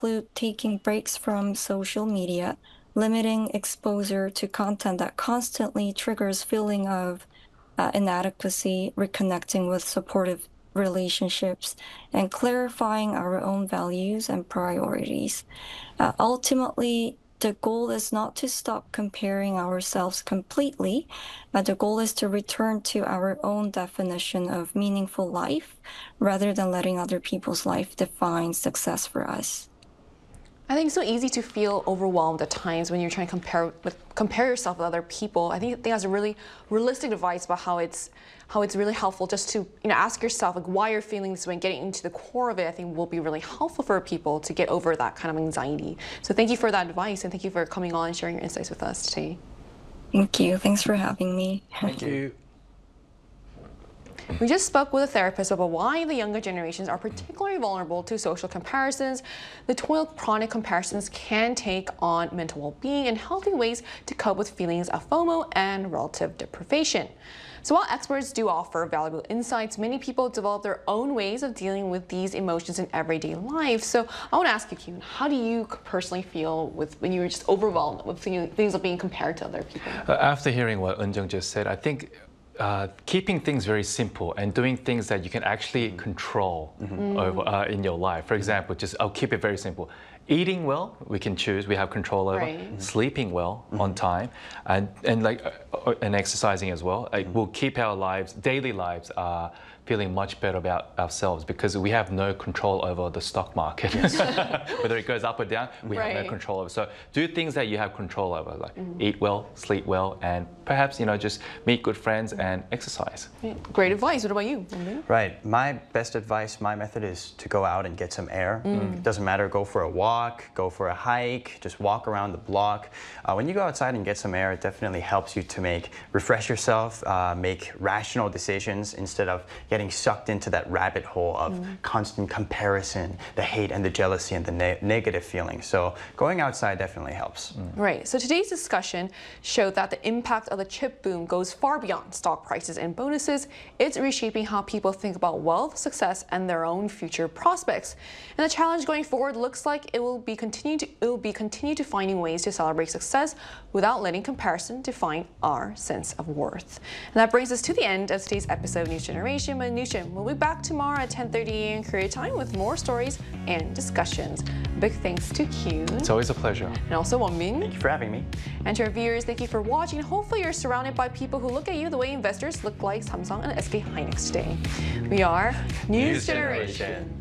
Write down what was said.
include taking breaks from social media, limiting exposure to content that constantly triggers feeling of inadequacy, reconnecting with supportive relationships, and clarifying our own values and priorities. Ultimately, the goal is not to stop comparing ourselves completely, but the goal is to return to our own definition of meaningful life rather than letting other people's life define success for us. I think it's so easy to feel overwhelmed at times when you're trying to compare yourself with other people. I think that's a really realistic advice about how it's really helpful just to ask yourself like why you're feeling this way and getting into the core of it. I think will be really helpful for people to get over that kind of anxiety. So thank you for that advice and thank you for coming on and sharing your insights with us today. Thank you. Thanks for having me. Thank you. We just spoke with a therapist about why the younger generations are particularly vulnerable to social comparisons. The toil chronic comparisons can take on mental well-being and healthy ways to cope with feelings of FOMO and relative deprivation. So while experts do offer valuable insights, many people develop their own ways of dealing with these emotions in everyday life. So I want to ask you, Kyun, how do you personally feel when you're just overwhelmed with things of being compared to other people? After hearing what Eunjung just said, I think keeping things very simple and doing things that you can actually control over, in your life. For example, I'll keep it very simple. Eating well, we can choose, we have control over. Right. Sleeping well on time, and exercising as well. We'll keep our lives, daily lives, feeling much better about ourselves because we have no control over the stock market. Whether it goes up or down, we have no control over. So do things that you have control over, like eat well, sleep well, and perhaps just meet good friends and exercise. Great advice. What about you? Right. My best advice, my method is to go out and get some air. It doesn't matter, go for a walk, go for a hike, just walk around the block. When you go outside and get some air, it definitely helps you to refresh yourself, make rational decisions instead of getting sucked into that rabbit hole of constant comparison, the hate and the jealousy and the negative feelings. So going outside definitely helps. Right. So today's discussion showed that the impact of the chip boom goes far beyond stock prices and bonuses. It's reshaping how people think about wealth, success, and their own future prospects. And the challenge going forward looks like it will be continue to finding ways to celebrate success without letting comparison define our sense of worth. And that brings us to the end of today's episode of News Generation. But Newshin, we'll be back tomorrow at 10:30 a.m. Korea time with more stories and discussions. Big thanks to Kyun. It's always a pleasure. And also Wonmin. Thank you for having me. And to our viewers, thank you for watching. Hopefully you're surrounded by people who look at you the way investors look like Samsung and SK Hynix today. We are News Generation.